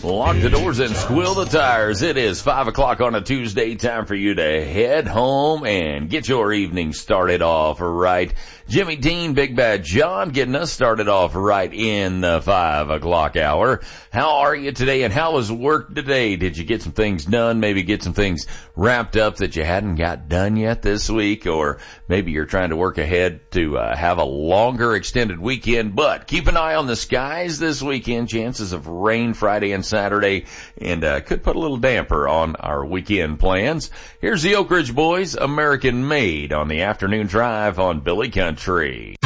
Lock the doors and squill the tires. It is 5 o'clock on a Tuesday. Time for you to head home and get your evening started off right. Jimmy Dean, Big Bad John getting us started off right in the 5 o'clock hour. How are you today and how was work today? Did you get some things done? Maybe get some things wrapped up that you hadn't got done yet this week, or maybe you're trying to work ahead to have a longer extended weekend, but keep an eye on the skies this weekend. Chances of rain Friday and Saturday, and could put a little damper on our weekend plans. Here's the Oak Ridge Boys, American Made, on the afternoon drive on Billy Country.